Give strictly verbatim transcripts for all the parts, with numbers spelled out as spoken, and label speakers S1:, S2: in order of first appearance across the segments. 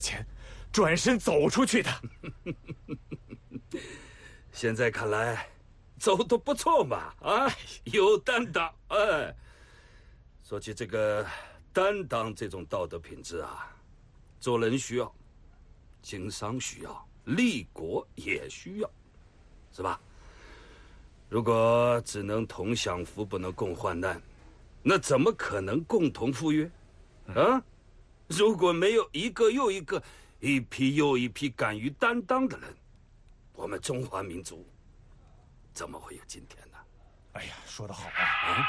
S1: 前，转身走出去的。
S2: 现在看来，走得不错嘛，啊，有担当。哎，说起这个担当这种道德品质啊，做人需要，经商需要，立国也需要，是吧？如果只能同享福，不能共患难，那怎么可能共同富裕？啊，如果没有一个又一个、一批又一批敢于担当的人，我们中华民族怎么会有今天呢？
S1: 哎呀，说得好啊！啊，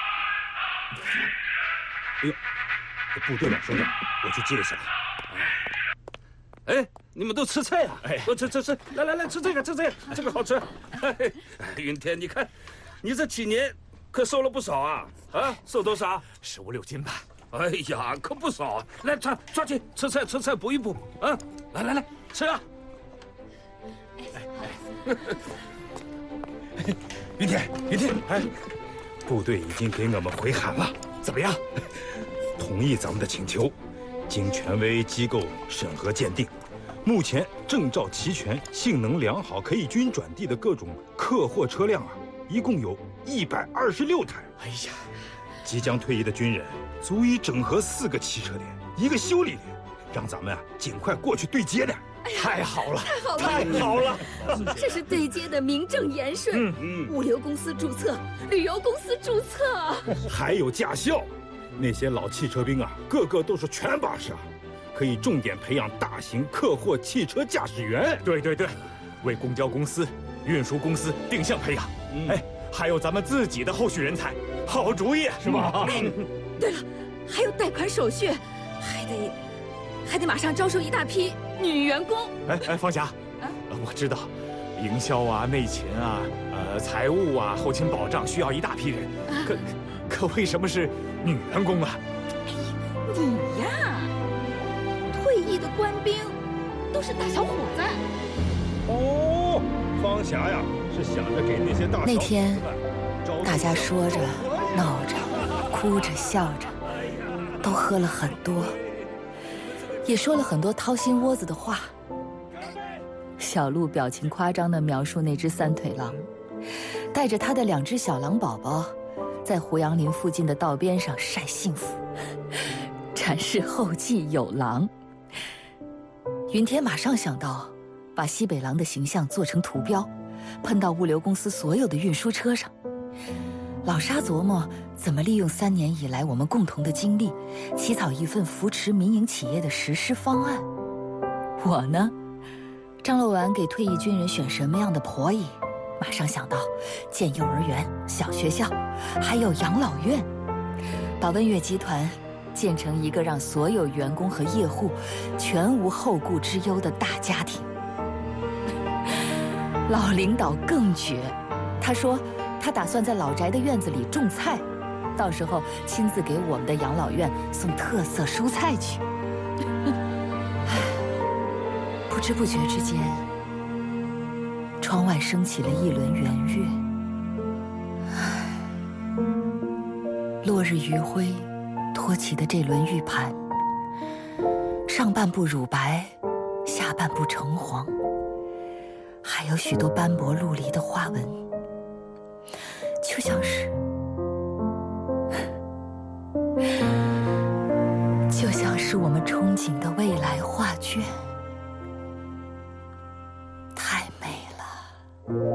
S1: 哎呦，这部队长说的，我去记了下来。
S2: 哎，你们都吃菜啊？
S1: 哎，
S2: 都吃吃吃，来来来，吃这个，吃这个，这个好吃。哎，云天，你看，你这几年可瘦了不少啊！啊，瘦多少？
S1: 十五六斤吧。
S2: 哎呀，可不少啊！来，抓抓紧吃菜，吃菜补一补啊！来来来，吃啊！
S1: 哎哎，云天，云天，哎，部队已经给我们回函了，怎么样？同意咱们的请求，经权威机构审核鉴定，目前证照齐全、性能良好、可以军转地的各种客货车辆啊，一共有一百二十六台。哎呀，即将退役的军人足以整合四个汽车连、一个修理连，让咱们啊尽快过去对接的。太好了，
S3: 太好了，
S1: 太好了！
S3: 这是对接的名正言顺，嗯嗯，物流公司注册，旅游公司注册，
S1: 还有驾校。那些老汽车兵啊，个个都是全把式啊，可以重点培养大型客货汽车驾驶员。对对对，为公交公司、运输公司定向培养。嗯、哎，还有咱们自己的后续人才，好主意是吧？
S3: 嗯、对了，还有贷款手续，还得还得马上招收一大批女员工。
S1: 哎哎，方霞，啊，我知道，营销啊、内勤啊、呃、财务啊、后勤保障需要一大批人，啊、可可为什么是女员工啊？
S3: 哎呀，你呀，退役的官兵都是大小伙子。
S1: 哦，方霞呀，是想着给那些大
S4: 那天，大家说着、闹着、哭着、笑着，都喝了很多，也说了很多掏心窝子的话。小鹿表情夸张地描述那只三腿狼，带着他的两只小狼宝宝，在胡杨林附近的道边上晒幸福，展示后继有狼。云天马上想到，把西北狼的形象做成图标，喷到物流公司所有的运输车上。老沙琢磨怎么利用三年以来我们共同的经历，起草一份扶持民营企业的实施方案。我呢，张罗完给退役军人选什么样的婆姨，马上想到建幼儿园、小学校，还有养老院，把温悦集团建成一个让所有员工和业户全无后顾之忧的大家庭。老领导更绝，他说他打算在老宅的院子里种菜，到时候亲自给我们的养老院送特色蔬菜去。不知不觉之间，窗外升起了一轮圆月。落日余晖托起的这轮玉盘，上半部乳白，下半部橙黄，还有许多斑驳陆离的花纹，就像是就像是我们憧憬的未来画卷。